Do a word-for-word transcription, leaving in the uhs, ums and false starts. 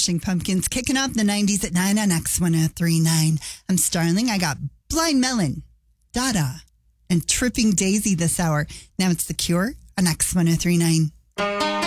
Smashing Pumpkins kicking off the nineties at nine on X one oh three point nine. I'm Starling. I got Blind Melon, Dada, and Tripping Daisy this hour. Now it's The Cure on X one oh three point nine.